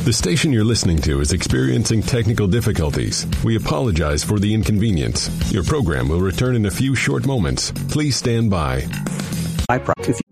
The station you're listening to is experiencing technical difficulties. We apologize for the inconvenience. Your program will return in a few short moments. Please stand by. If